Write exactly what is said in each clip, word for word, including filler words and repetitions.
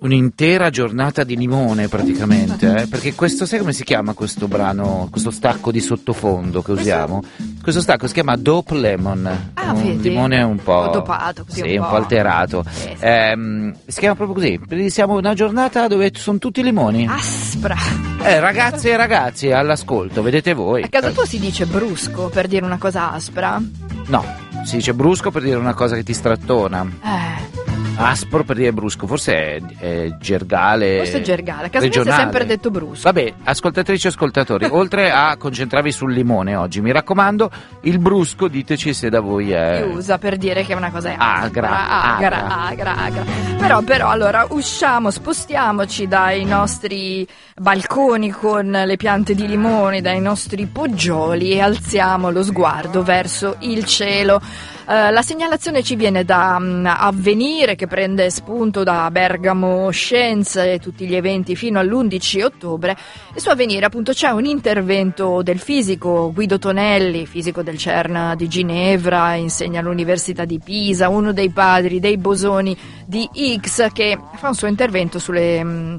Un'intera giornata di limone praticamente, eh? Perché questo, sai come si chiama questo brano, questo stacco di sottofondo che usiamo? Questo stacco si chiama Dope Lemon, ah, un vedi? limone un po', un po' dopato, così, sì, un, un po', po' alterato. Eh, sì. Ehm, si chiama proprio così, perché siamo una giornata dove sono tutti limoni. Aspra. Eh, ragazze e ragazzi, all'ascolto, vedete voi. A casa tua si dice brusco per dire una cosa aspra? No, si dice brusco per dire una cosa che ti strattona. Eh... Aspro per dire brusco, forse è, è gergale. Forse è gergale, a casa mia si è regionale. sempre detto brusco. Vabbè, ascoltatrici e ascoltatori, oltre a concentrarvi sul limone oggi, mi raccomando, il brusco diteci se da voi è... Si usa per dire che una cosa è agra, agra, agra, agra, agra. Però, però, allora, usciamo, spostiamoci dai nostri balconi con le piante di limone, dai nostri poggioli e alziamo lo sguardo verso il cielo. Uh, la segnalazione ci viene da um, Avvenire, che prende spunto da Bergamo Scienze e tutti gli eventi fino all'undici ottobre, e su Avvenire appunto c'è un intervento del fisico Guido Tonelli, fisico del CERN di Ginevra, insegna all'Università di Pisa, uno dei padri dei bosoni di Higgs, che fa un suo intervento sulle... Um,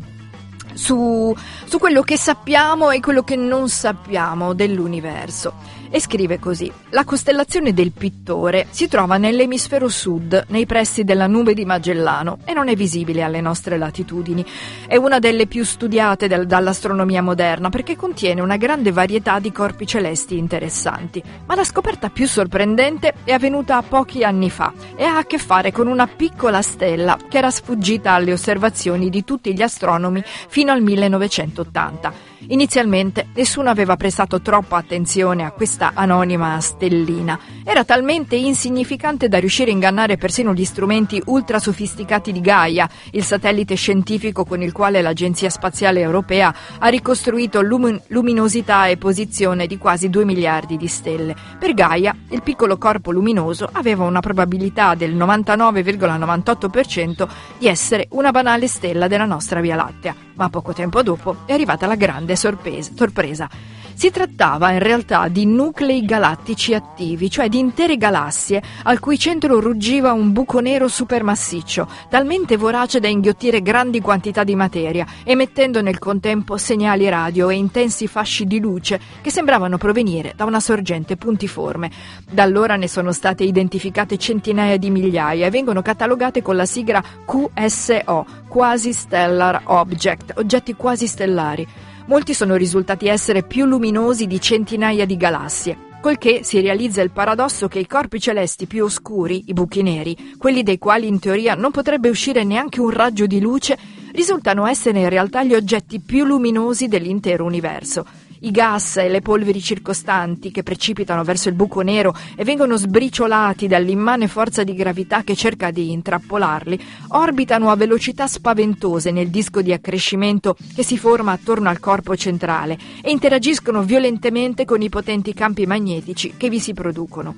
Su, su quello che sappiamo e quello che non sappiamo dell'universo. E scrive così: la costellazione del Pittore si trova nell'emisfero sud, nei pressi della nube di Magellano, e non è visibile alle nostre latitudini. È una delle più studiate del, dall'astronomia moderna, perché contiene una grande varietà di corpi celesti interessanti. Ma la scoperta più sorprendente è avvenuta pochi anni fa e ha a che fare con una piccola stella che era sfuggita alle osservazioni di tutti gli astronomi fino al millenovecentottanta. Inizialmente nessuno aveva prestato troppa attenzione a questa anonima stellina. Era talmente insignificante da riuscire a ingannare persino gli strumenti ultra sofisticati di Gaia, il satellite scientifico con il quale l'Agenzia Spaziale Europea ha ricostruito lum- luminosità e posizione di quasi due miliardi di stelle. Per Gaia, il piccolo corpo luminoso aveva una probabilità del novantanove virgola novantotto per cento di essere una banale stella della nostra Via Lattea. Ma poco tempo dopo è arrivata la grande sorpresa. sorpresa. Si trattava in realtà di nuclei galattici attivi, cioè di intere galassie al cui centro ruggiva un buco nero supermassiccio, talmente vorace da inghiottire grandi quantità di materia, emettendo nel contempo segnali radio e intensi fasci di luce che sembravano provenire da una sorgente puntiforme. Da allora ne sono state identificate centinaia di migliaia e vengono catalogate con la sigla Q S O, Quasi Stellar Object, oggetti quasi stellari. Molti sono risultati essere più luminosi di centinaia di galassie, col che si realizza il paradosso che i corpi celesti più oscuri, i buchi neri, quelli dei quali in teoria non potrebbe uscire neanche un raggio di luce, risultano essere in realtà gli oggetti più luminosi dell'intero universo. I gas e le polveri circostanti che precipitano verso il buco nero e vengono sbriciolati dall'immane forza di gravità che cerca di intrappolarli, orbitano a velocità spaventose nel disco di accrescimento che si forma attorno al corpo centrale e interagiscono violentemente con i potenti campi magnetici che vi si producono.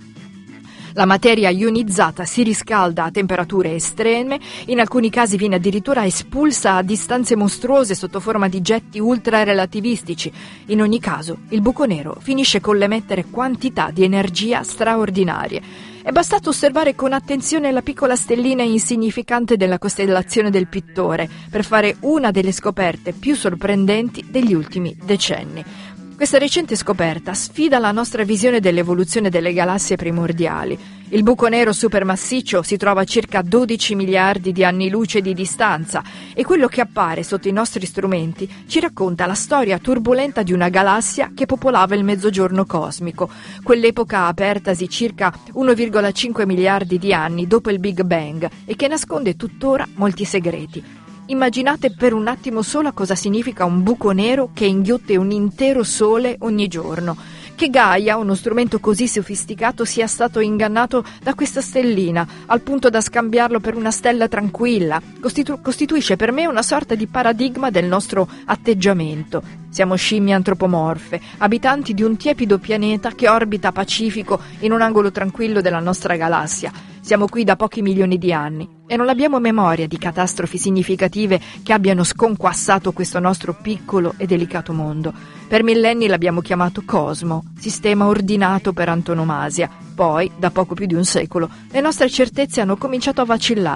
La materia ionizzata si riscalda a temperature estreme, in alcuni casi viene addirittura espulsa a distanze mostruose sotto forma di getti ultrarelativistici. In ogni caso, il buco nero finisce con l'emettere quantità di energia straordinarie. È bastato osservare con attenzione la piccola stellina insignificante della costellazione del Pittore per fare una delle scoperte più sorprendenti degli ultimi decenni. Questa recente scoperta sfida la nostra visione dell'evoluzione delle galassie primordiali. Il buco nero supermassiccio si trova a circa dodici miliardi di anni luce di distanza e quello che appare sotto i nostri strumenti ci racconta la storia turbolenta di una galassia che popolava il mezzogiorno cosmico, quell'epoca apertasi circa uno virgola cinque miliardi di anni dopo il Big Bang e che nasconde tuttora molti segreti. Immaginate per un attimo solo cosa significa un buco nero che inghiotte un intero sole ogni giorno. Che Gaia, uno strumento così sofisticato, sia stato ingannato da questa stellina, al punto da scambiarlo per una stella tranquilla, costitu- costituisce per me una sorta di paradigma del nostro atteggiamento. Siamo scimmie antropomorfe, abitanti di un tiepido pianeta che orbita pacifico in un angolo tranquillo della nostra galassia. Siamo qui da pochi milioni di anni e non abbiamo memoria di catastrofi significative che abbiano sconquassato questo nostro piccolo e delicato mondo. Per millenni l'abbiamo chiamato cosmo, sistema ordinato per antonomasia. Poi, da poco più di un secolo, le nostre certezze hanno cominciato a vacillare.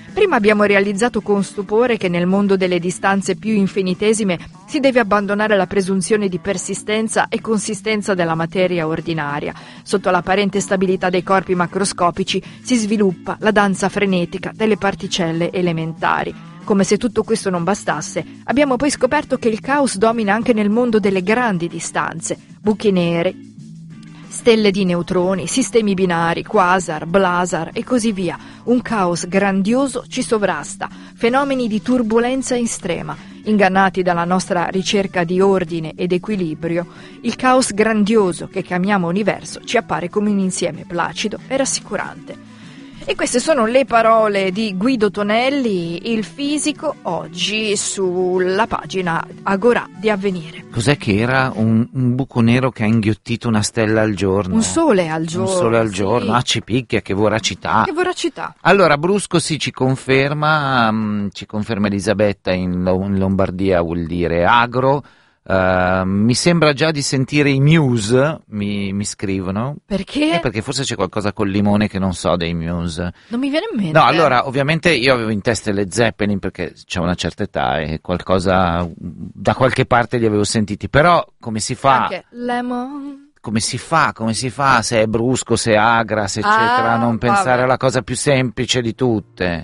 Prima abbiamo realizzato con stupore che nel mondo delle distanze più infinitesime si deve abbandonare la presunzione di persistenza e consistenza della materia ordinaria. Sotto l'apparente stabilità dei corpi macroscopici si sviluppa la danza frenetica delle particelle elementari. Come se tutto questo non bastasse, abbiamo poi scoperto che il caos domina anche nel mondo delle grandi distanze, buchi neri, stelle di neutroni, sistemi binari, quasar, blazar e così via. Un caos grandioso ci sovrasta, fenomeni di turbolenza estrema. Ingannati dalla nostra ricerca di ordine ed equilibrio, il caos grandioso che chiamiamo universo ci appare come un insieme placido e rassicurante. E queste sono le parole di Guido Tonelli, il fisico, oggi sulla pagina Agorà di Avvenire. Cos'è che era? Un, un buco nero che ha inghiottito una stella al giorno. Un sole al giorno. Un sole al sì. giorno. Ah, ci picchia, che voracità. Che voracità. Allora, Brusco sì, ci conferma, um, ci conferma Elisabetta in, Lo- in Lombardia vuol dire agro. Uh, mi sembra già di sentire i Muse, mi, mi scrivono. Perché? Eh, perché forse c'è qualcosa col limone che non so dei Muse. Non mi viene in mente. No, allora, ovviamente io avevo in testa le Zeppelin perché c'è una certa età e qualcosa da qualche parte li avevo sentiti, però come si fa? Anche Lemon. Come si fa? Come si fa se è brusco, se è agra, se eccetera, Ah, a non pensare vabbè. alla cosa più semplice di tutte?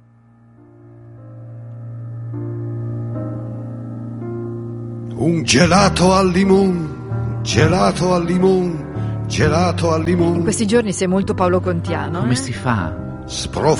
Un gelato al limone, gelato al limone, gelato al In limone. questi giorni sei molto Paolo Contiano. Come eh? si fa? Sprof